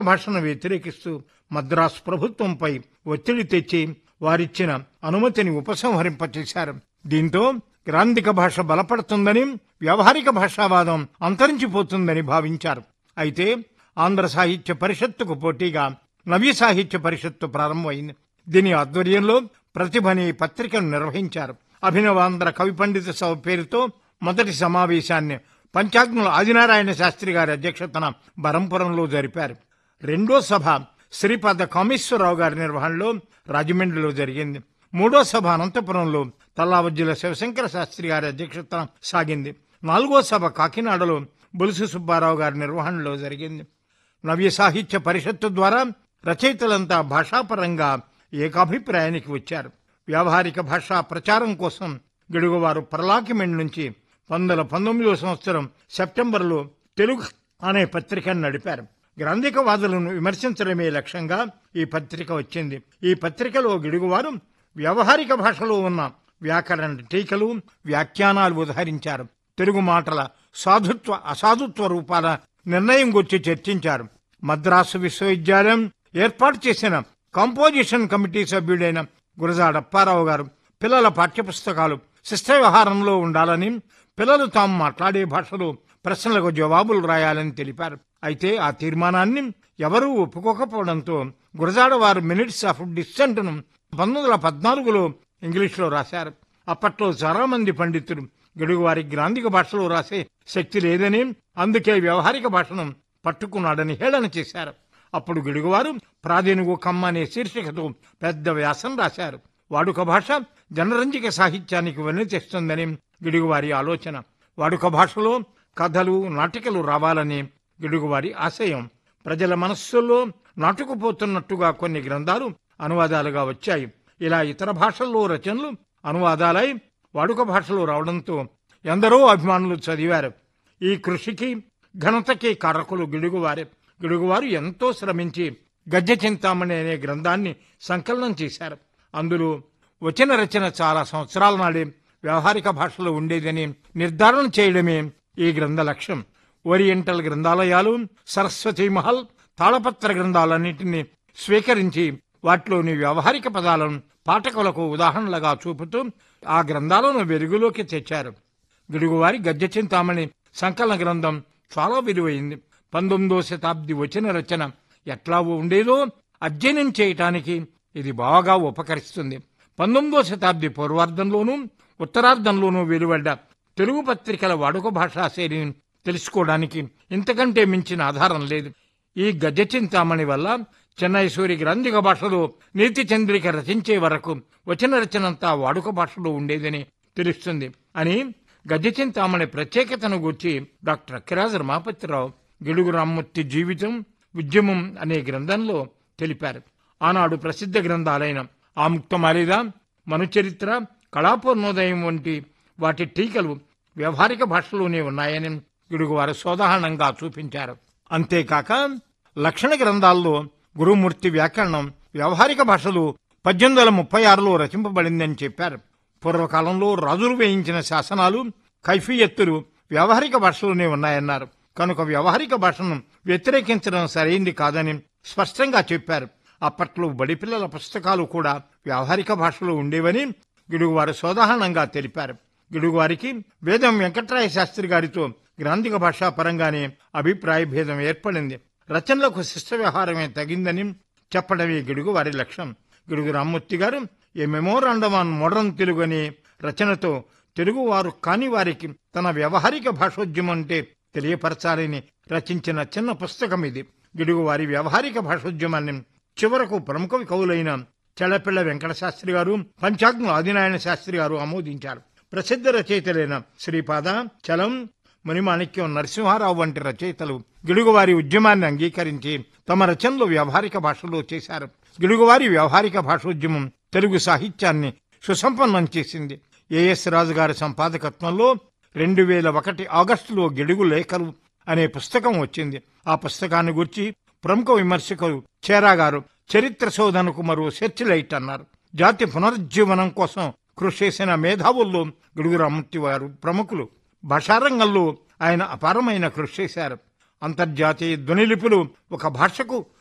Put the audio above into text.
భాషను వ్యతిరేకిస్తూ మద్రాసు ప్రభుత్వంపై ఒత్తిడి తెచ్చి వారిచ్చిన అనుమతిని ఉపసంహరింపచేశారు. దీంతో గ్రాంధిక భాష బలపడుతుందని, వ్యవహారిక భాషావాదం అంతరించిపోతుందని భావించారు. అయితే ఆంధ్ర సాహిత్య పరిషత్తుకు పోటీగా నవ్య సాహిత్య పరిషత్తు ప్రారంభమైంది. దీని ఆధ్వర్యంలో ప్రతిభ అనే పత్రికను నిర్వహించారు. అభినవాంధ్ర కవి పండిత సభ పేరుతో మొదటి సమావేశాన్ని పంచాగ్నుల ఆదినారాయణ శాస్త్రి గారి అధ్యక్షతన బరంపురంలో జరిపారు. రెండో సభ శ్రీపాద కామేశ్వరరావు గారి నిర్వహణలో రాజమండ్రిలో జరిగింది. మూడో సభ అనంతపురంలో తల్లావజ్జుల శివశంకర శాస్త్రి గారి అధ్యక్షతన సాగింది. నాలుగో సభ కాకినాడలో బొలుసు సుబ్బారావు గారి నిర్వహణలో జరిగింది. నవ్య సాహిత్య పరిషత్తు ద్వారా రచయితలంతా భాషాపరంగా ఏకాభిప్రాయానికి వచ్చారు. వ్యావహారిక భాషా ప్రచారం కోసం గిడుగువారు పర్లాకిమెంట్ నుంచి 1919 సంవత్సరం సెప్టెంబర్లో తెలుగు అనే పత్రికను నడిపారు. గ్రాంధికవాదులను విమర్శించడమే లక్ష్యంగా ఈ పత్రిక వచ్చింది. ఈ పత్రికలో గిడుగువారు వ్యవహారిక భాషలో ఉన్న వ్యాకరణ టీకలు, వ్యాఖ్యానాలు ఉదహరించారు. తెలుగు మాటల సాధుత్వ అసాధుత్వ రూపాల నిర్ణయం గురించి చర్చించారు. మద్రాసు విశ్వవిద్యాలయం ఏర్పాటు చేసిన కాంపోజిషన్ కమిటీ సభ్యుడైన గురజాడ అప్పారావు గారు పిల్లల పాఠ్యపుస్తకాలు శిష్ట వ్యవహారంలో ఉండాలని, పిల్లలు తాము మాట్లాడే భాషలో ప్రశ్నలకు జవాబులు రాయాలని తెలిపారు. అయితే ఆ తీర్మానాన్ని ఎవరూ ఒప్పుకోకపోవడంతో గురజాడ వారు మినిట్స్ ఆఫ్ డిస్సెంట్ను 1914లో ఇంగ్లీష్లో రాశారు. అప్పట్లో చాలా మంది పండితులు గిడుగువారి గ్రాంధిక భాషలో రాసే శక్తి లేదని, అందుకే వ్యవహారిక భాషను పట్టుకున్నాడని హేళన చేశారు. అప్పుడు గిడుగువారు ప్రాదేనుగు కమ్మ అనే శీర్షికతో పెద్ద వ్యాసం రాశారు. వాడుక భాష జనరంజక సాహిత్యానికి వెన్ను తెస్తుందని గిడుగువారి ఆలోచన. వాడుక భాషలో కథలు, నాటికలు రావాలని గిడుగువారి ఆశయం. ప్రజల మనస్సుల్లో నాటుకుపోతున్నట్టుగా కొన్ని గ్రంథాలు అనువాదాలుగా వచ్చాయి. ఇలా ఇతర భాషల్లో రచనలు అనువాదాలై వాడుక భాషలో రావడంతో ఎందరో అభిమానులు చదివారు. ఈ కృషికి ఘనతకి కారకులు గిడుగువారే. గిడుగువారు ఎంతో శ్రమించి గద్య చింతామణి అనే గ్రంథాన్ని సంకలనం చేశారు. అందులో వచన రచన చాలా సంవత్సరాల నాడే వ్యవహారిక భాషలో ఉండేదని నిర్ధారణ చేయడమే ఈ గ్రంథ లక్ష్యం. ఓరియంటల్ గ్రంథాలయాలు, సరస్వతీ మహల్, తాళపత్ర గ్రంథాలన్నింటినీ స్వీకరించి వాటిలోని వ్యవహారిక పదాలను పాఠకులకు ఉదాహరణలుగా చూపుతూ ఆ గ్రంథాలను వెలుగులోకి తెచ్చారు. గిడుగువారి గద్య చింతామణి సంకలన గ్రంథం చాలా విలువైంది. 19వ శతాబ్ది వచన రచన ఎట్లా ఉండేదో అధ్యయనం చేయటానికి ఇది బాగా ఉపకరిస్తుంది. 19వ శతాబ్ది పూర్వార్ధంలోనూ ఉత్తరార్ధంలోనూ వెలువడ్డ తెలుగు పత్రికల వాడుక భాషా శైలిని తెలుసుకోవడానికి ఇంతకంటే మించిన ఆధారం లేదు. ఈ గద్య చింతామణి వల్ల చెన్నై సూరి గ్రాంధిక భాషలో నీతి చంద్రిక రచించే వరకు వచన రచనంతా వాడుక భాషలో ఉండేదని తెలుస్తుంది అని గద్య చింతామణి ప్రత్యేకతను గూర్చి డాక్టర్ అక్కిరాజు రమాపతిరావు గిడుగు రామ్మూర్తి జీవితం ఉద్యమం అనే గ్రంథంలో తెలిపారు. ఆనాడు ప్రసిద్ధ గ్రంథాలైన ఆముక్తమాలిద, మనుచరిత్ర, కళాపూర్ణోదయం వంటి వాటి టీకలు వ్యవహారిక భాషలోనే ఉన్నాయని గిడుగువారు సోదాహరణంగా చూపించారు. అంతేకాక లక్షణ గ్రంథాల్లో గురుమూర్తి వ్యాకరణం వ్యవహారిక భాషలో 1836లో రచింపబడిందని చెప్పారు. పూర్వకాలంలో రాజులు వేయించిన శాసనాలు, కైఫియత్తులు వ్యవహారిక భాషలోనే ఉన్నాయన్నారు. కనుక వ్యవహారిక భాషను వ్యతిరేకించడం సరైంది కాదని స్పష్టంగా చెప్పారు. అప్పట్లో బడిపిల్లల పుస్తకాలు కూడా వ్యవహారిక భాషలో ఉండేవని గిడుగువారు సోదాహరణంగా తెలిపారు. గిడుగువారికి వేదం వెంకట్రాయ శాస్త్రి గారితో గ్రాంధిక భాషా పరంగానే అభిప్రాయ భేదం ఏర్పడింది. రచనలకు శిష్ట వ్యవహారమే తగిందని చెప్పడమే గిడుగువారి లక్ష్యం. గిడుగు రామ్మూర్తి గారు ఏ మెమోరాండం ఆన్ మోడర్న్ తెలుగు అనే రచనతో తెలుగువారు కాని వారికి తన వ్యవహారిక భాషోద్యమం అంటే తెలియపరచాలని రచించిన చిన్న పుస్తకం ఇది. గిడుగువారి వ్యవహారిక భాషోద్యమాన్ని చివరకు ప్రముఖ కవులైన చెళ్లపిళ్ల వెంకట శాస్త్రి గారు, పంచాగ్నుల ఆదినారాయణ శాస్త్రి గారు ఆమోదించారు. ప్రసిద్ధ రచయితలైన శ్రీపాద, చలం, మునిమాణిక్యం, నరసింహారావు వంటి రచయితలు గిడుగువారి ఉద్యమాన్ని అంగీకరించి తమ రచనలు వ్యవహారిక భాషలో చేశారు. గిడుగువారి వ్యవహారిక భాషోద్యమం తెలుగు సాహిత్యాన్ని సుసంపన్నం చేసింది. ఏఎస్ రాజు గారి సంపాదకత్వంలో 2001 ఆగస్టులో గిడుగు లేఖలు అనే పుస్తకం వచ్చింది. ఆ పుస్తకాన్ని గురించి ప్రముఖ విమర్శకులు చేరా గారు చరిత్ర శోధనకు మరో సెర్చ్ లైట్ అన్నారు. జాతి పునరుజ్జీవనం కోసం కృషి చేసిన మేధావుల్లో గిడుగు రామ్మూర్తి వారు ప్రముఖులు. భాషారంగంలో ఆయన అపారమైన కృషి చేశారు. అంతర్జాతీయ ధ్వనిలిపులు ఒక భాషకు